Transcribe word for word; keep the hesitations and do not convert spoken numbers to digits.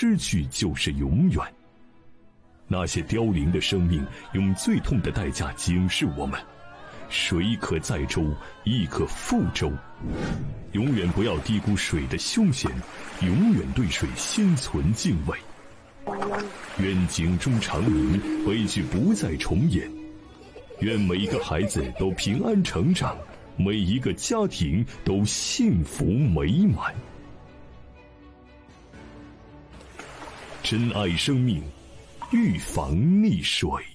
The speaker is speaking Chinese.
失去就是永远。那些凋零的生命用最痛的代价警示我们：水可载舟，亦可覆舟。永远不要低估水的凶险，永远对水心存敬畏。愿警钟长鸣，悲剧不再重演。愿每一个孩子都平安成长，每一个家庭都幸福美满。珍爱生命，预防溺水。